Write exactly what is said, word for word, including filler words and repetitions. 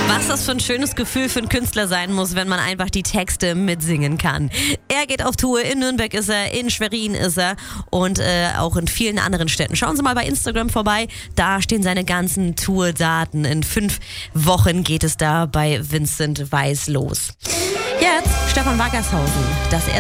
Was das für ein schönes Gefühl für einen Künstler sein muss, wenn man einfach die Texte mitsingen kann. Er geht auf Tour, in Nürnberg ist er, in Schwerin ist er und äh, auch in vielen anderen Städten. Schauen Sie mal bei Instagram vorbei, da stehen seine ganzen Tourdaten. In fünf Wochen geht es da bei Vincent Weiss los. Jetzt Stefan Wackershausen, das erste